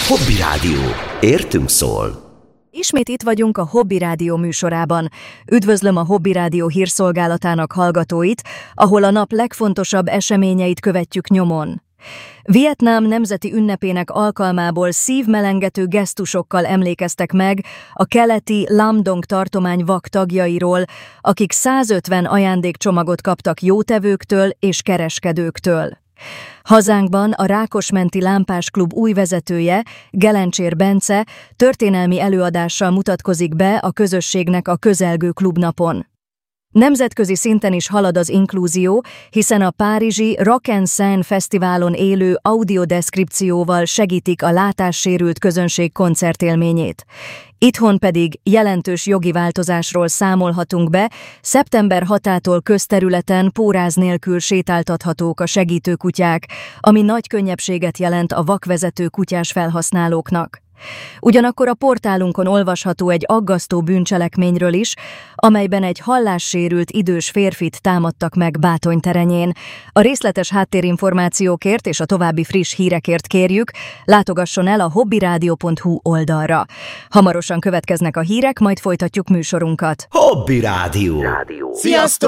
Hobby Rádió. Értünk szól. Ismét itt vagyunk a Hobby Rádió műsorában. Üdvözlöm a Hobby Rádió hírszolgálatának hallgatóit, ahol a nap legfontosabb eseményeit követjük nyomon. Vietnám nemzeti ünnepének alkalmából szívmelengető gesztusokkal emlékeztek meg a keleti Lam Dong tartomány vak tagjairól, akik 150 ajándékcsomagot kaptak jótevőktől és kereskedőktől. Hazánkban a Rákosmenti Lámpás Klub új vezetője, Gelencsér Bence történelmi előadással mutatkozik be a közösségnek a közelgő klubnapon. Nemzetközi szinten is halad az inklúzió, hiszen a párizsi Rock and Seine fesztiválon élő audiodeszkripcióval segítik a látássérült közönség koncertélményét. Itthon pedig jelentős jogi változásról számolhatunk be, szeptember 6-ától közterületen póráz nélkül sétáltathatók a segítőkutyák, ami nagy könnyebbséget jelent a vakvezető kutyás felhasználóknak. Ugyanakkor a portálunkon olvasható egy aggasztó bűncselekményről is, amelyben egy hallássérült idős férfit támadtak meg Bátony-terenyén. A részletes háttérinformációkért és a további friss hírekért kérjük, látogasson el a hobbyradio.hu oldalra. Hamarosan következnek a hírek, majd folytatjuk műsorunkat. Hobby Rádió. Sziasztok!